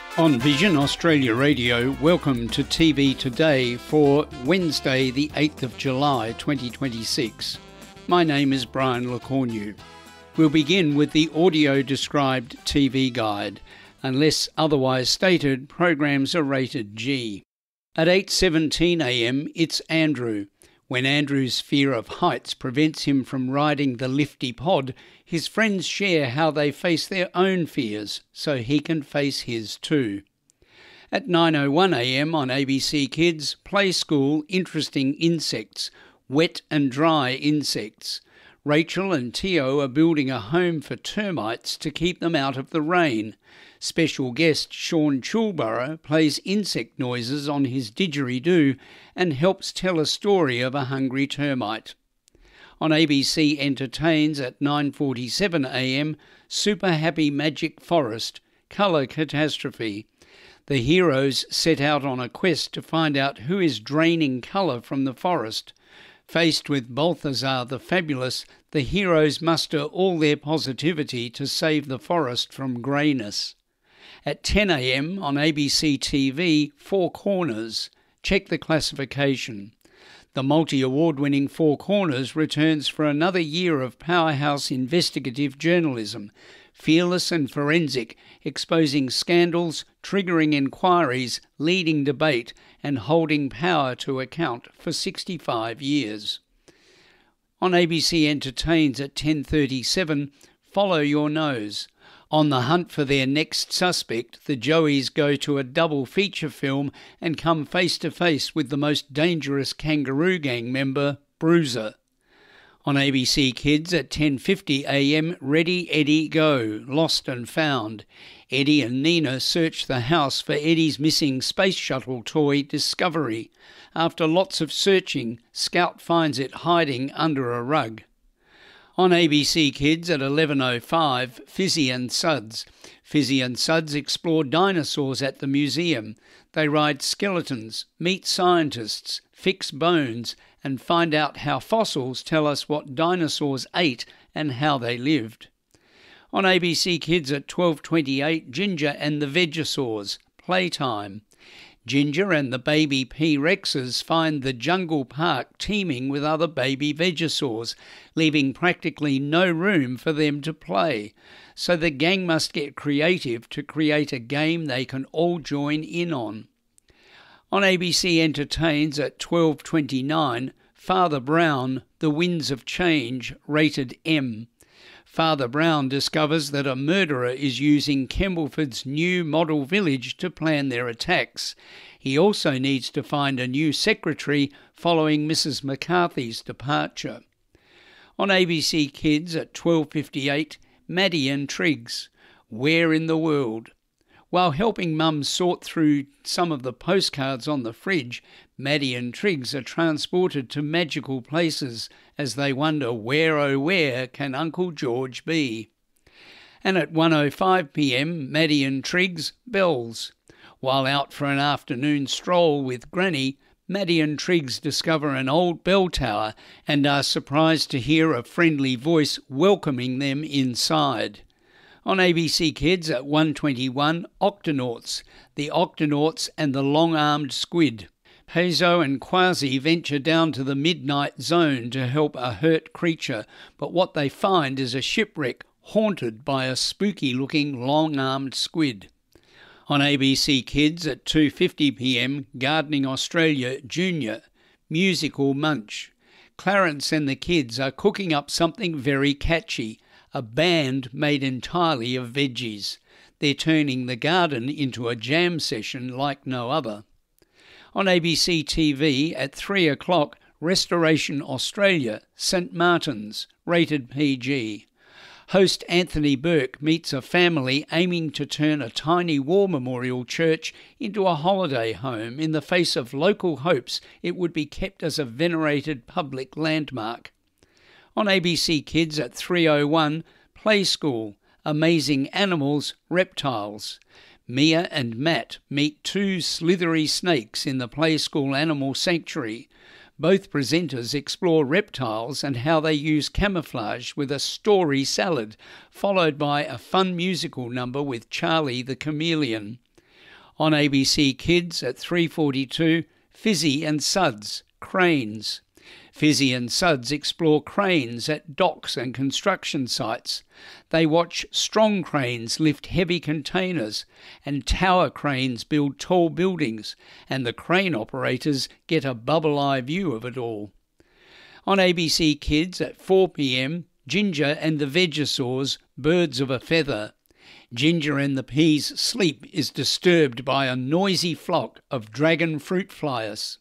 On Vision Australia Radio, welcome to TV Today for Wednesday the 8th of July 2026. My name is Brian Lecornu. We'll begin with the audio-described TV guide. Unless otherwise stated, programs are rated G. At 8:17am, it's Andrew. When Andrew's fear of heights prevents him from riding the lifty pod, his friends share how they face their own fears so he can face his too. At 9:01am on ABC Kids, Play School Interesting Insects, Wet and Dry Insects. Rachel and Tio are building a home for termites to keep them out of the rain. Special guest Sean Chulborough plays insect noises on his didgeridoo and helps tell a story of a hungry termite. On ABC Entertains at 9:47am, Super Happy Magic Forest, Colour Catastrophe. The heroes set out on a quest to find out who is draining colour from the forest. Faced with Balthazar the Fabulous, the heroes muster all their positivity to save the forest from greyness. At 10am on ABC TV, Four Corners. Check the classification. The multi-award-winning Four Corners returns for another year of powerhouse investigative journalism, fearless and forensic, exposing scandals, triggering inquiries, leading debate, and holding power to account for 65 years. On ABC Entertains at 10:37, Follow Your Nose. On the hunt for their next suspect, the Joeys go to a double feature film and come face to face with the most dangerous kangaroo gang member, Bruiser. On ABC Kids at 10:50am, Ready, Eddie, Go, Lost and Found. Eddie and Nina search the house for Eddie's missing space shuttle toy, Discovery. After lots of searching, Scout finds it hiding under a rug. On ABC Kids at 11:05, Fizzy and Suds. Fizzy and Suds explore dinosaurs at the museum. They ride skeletons, meet scientists, fix bones, and find out how fossils tell us what dinosaurs ate and how they lived. On ABC Kids at 12:28, Ginger and the Vegosaurs, Playtime. Ginger and the baby P-Rexes find the jungle park teeming with other baby Vegosaurs, leaving practically no room for them to play. So the gang must get creative to create a game they can all join in on. On ABC Entertains at 12:29, Father Brown, The Winds of Change, rated M. Father Brown discovers that a murderer is using Campbellford's new model village to plan their attacks. He also needs to find a new secretary following Mrs. McCarthy's departure. On ABC Kids at 12:58, Maddie and Triggs, Where in the World? While helping Mum sort through some of the postcards on the fridge, Maddie and Triggs are transported to magical places as they wonder where oh where can Uncle George be. And at 1:05pm, Maddie and Triggs, Bells. While out for an afternoon stroll with Granny, Maddie and Triggs discover an old bell tower and are surprised to hear a friendly voice welcoming them inside. On ABC Kids at 1:21, Octonauts, The Octonauts and the Long-Armed Squid. Paizo and Quasi venture down to the Midnight Zone to help a hurt creature, but what they find is a shipwreck haunted by a spooky-looking long-armed squid. On ABC Kids at 2:50pm, Gardening Australia Junior, Musical Munch. Clarence and the kids are cooking up something very catchy, a band made entirely of veggies. They're turning the garden into a jam session like no other. On ABC TV at 3 o'clock, Restoration Australia, St Martin's, rated PG. Host Anthony Burke meets a family aiming to turn a tiny war memorial church into a holiday home in the face of local hopes it would be kept as a venerated public landmark. On ABC Kids at 3:01, Play School, Amazing Animals, Reptiles. Mia and Matt meet two slithery snakes in the Play School Animal Sanctuary. Both presenters explore reptiles and how they use camouflage with a story salad, followed by a fun musical number with Charlie the Chameleon. On ABC Kids at 3:42, Fizzy and Suds, Cranes. Fizzy and Suds explore cranes at docks and construction sites. They watch strong cranes lift heavy containers and tower cranes build tall buildings, and the crane operators get a bubble-eye view of it all. On ABC Kids at 4 p.m, Ginger and the Vegosaurs, Birds of a Feather. Ginger and the Peas' sleep is disturbed by a noisy flock of dragon fruit flyers.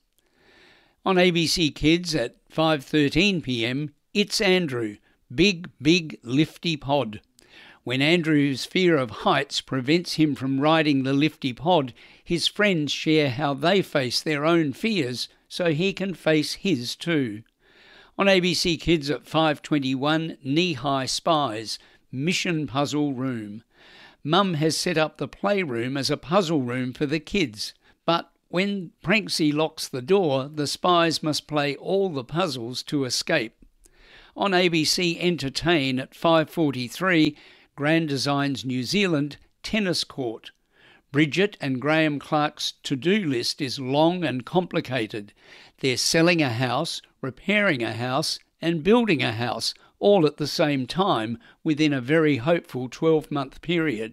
On ABC Kids at 5:13 p.m, It's Andrew, Big, Lifty Pod. When Andrew's fear of heights prevents him from riding the lifty pod, his friends share how they face their own fears so he can face his too. On ABC Kids at 5:21, Knee-High Spies, Mission Puzzle Room. Mum has set up the playroom as a puzzle room for the kids, but when Pranksy locks the door, the spies must play all the puzzles to escape. On ABC Entertain at 5:43, Grand Designs New Zealand, Tennis Court. Bridget and Graham Clark's to-do list is long and complicated. They're selling a house, repairing a house and building a house, all at the same time within a very hopeful 12-month period.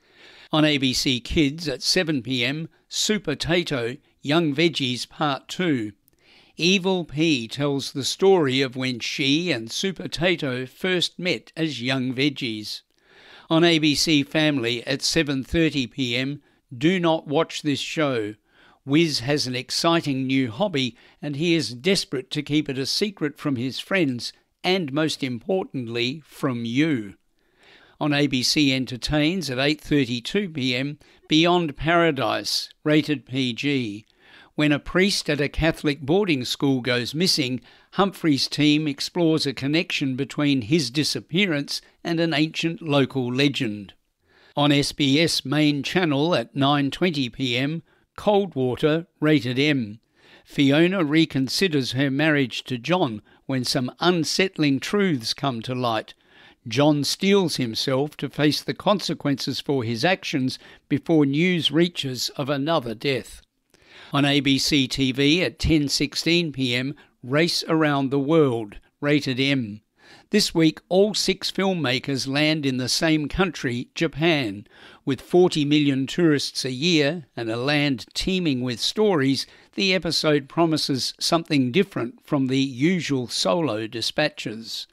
On ABC Kids at 7 p.m, Super Tato, Young Veggies Part 2. Evil P tells the story of when she and Super Tato first met as young veggies. On ABC Family at 7:30 p.m, Do Not Watch This Show. Wiz has an exciting new hobby and he is desperate to keep it a secret from his friends and, most importantly, from you. On ABC Entertains at 8:32 p.m, Beyond Paradise, rated PG. When a priest at a Catholic boarding school goes missing, Humphrey's team explores a connection between his disappearance and an ancient local legend. On SBS Main Channel at 9:20 p.m, Cold Water, rated M. Fiona reconsiders her marriage to John when some unsettling truths come to light. John steels himself to face the consequences for his actions before news reaches of another death. On ABC TV at 10:16 p.m, Race Around the World, rated M. This week, all 6 filmmakers land in the same country, Japan. With 40 million tourists a year and a land teeming with stories, the episode promises something different from the usual solo dispatches.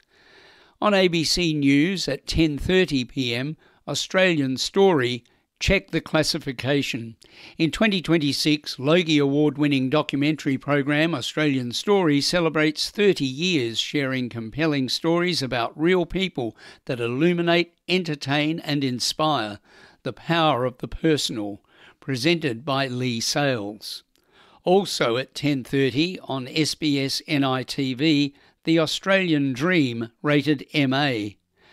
On ABC News at 10:30 p.m, Australian Story, Check the Classification. In 2026, Logie Award-winning documentary program Australian Story celebrates 30 years sharing compelling stories about real people that illuminate, entertain and inspire. The Power of the Personal, presented by Lee Sales. Also at 10:30 on SBS NITV, The Australian Dream, rated MA.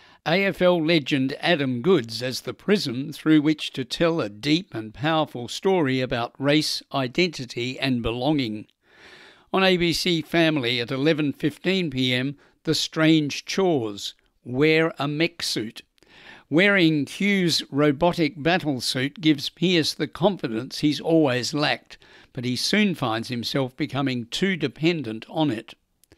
AFL legend Adam Goodes as the prism through which to tell a deep and powerful story about race, identity and belonging. On ABC Family at 11:15 p.m, The Strange Chores, Wear a Mech Suit. Wearing Hugh's robotic battle suit gives Pierce the confidence he's always lacked, but he soon finds himself becoming too dependent on it.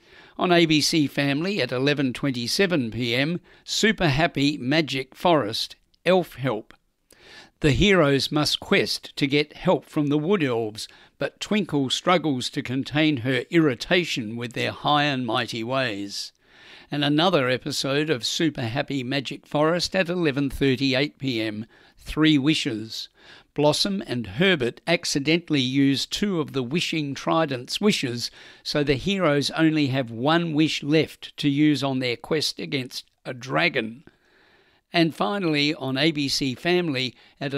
On ABC Family at 11:27 p.m, Super Happy Magic Forest, Elf Help. The heroes must quest to get help from the Wood Elves, but Twinkle struggles to contain her irritation with their high and mighty ways. And another episode of Super Happy Magic Forest at 11:38 p.m, 3 Wishes. Blossom and Herbert accidentally use 2 of the Wishing Trident's wishes, so the heroes only have 1 wish left to use on their quest against a dragon. And finally, on ABC Family at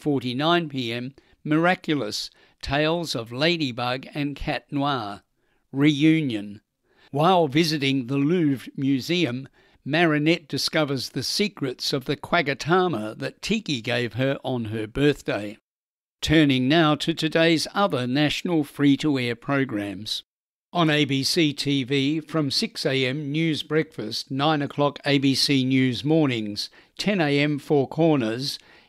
11:49 p.m, Miraculous, Tales of Ladybug and Cat Noir, Reunion. While visiting the Louvre Museum, Marinette discovers the secrets of the Quaggatama that Tiki gave her on her birthday. Turning now to today's other national free-to-air programs. On ABC TV, from 6 a.m. News Breakfast, 9 o'clock ABC News Mornings, 10 a.m. Four Corners,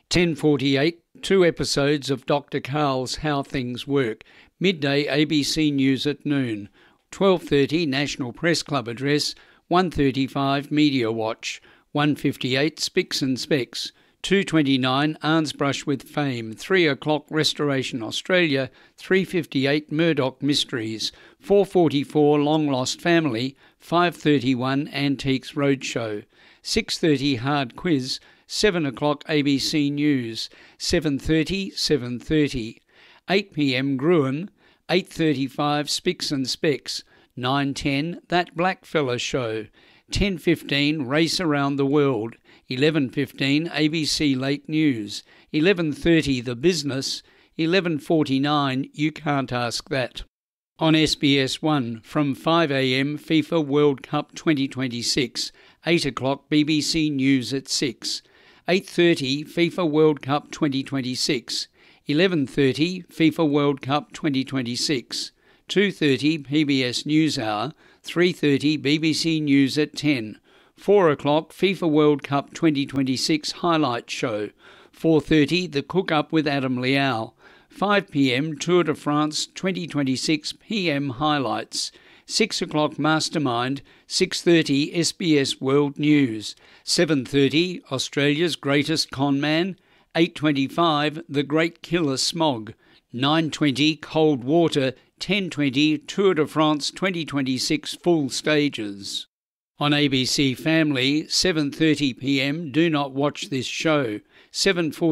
10:48, 2 episodes of Dr. Karl's How Things Work. Midday ABC News at noon. 12:30 National Press Club Address. 1:35 Media Watch. 1:58 Spicks and Specs. 2:29 Arnsbrush with Fame. 3 o'clock Restoration Australia. 3:58 Murdoch Mysteries. 4:44 Long Lost Family. 5:31 Antiques Roadshow. 6:30 Hard Quiz. 7 o'clock ABC News. 7:30 7:30. 8 p.m. Gruen. 8:35 Spicks and Specs. 9:10 That Blackfella Show. 10:15 Race Around the World. 11:15 ABC Late News. 11:30 The Business. 11:49 You Can't Ask That. On SBS 1 from 5 a.m. FIFA World Cup 2026. 8 o'clock BBC News at 6. 8:30 FIFA World Cup 2026. 11:30 FIFA World Cup 2026. 2:30 PBS NewsHour. 3:30 BBC News at 10. 4 o'clock FIFA World Cup 2026 Highlight Show. 4:30 The Cook Up with Adam Liao. 5 p.m. Tour de France 2026 PM Highlights. 6 o'clock Mastermind. 6:30 SBS World News. 7:30 Australia's Greatest Con Man. 8:25 The Great Killer Smog. 9:20 Cold Water. 10:20 Tour de France 2026 Full Stages. On ABC Family, 7:30 p.m. Do Not Watch This Show. 7:40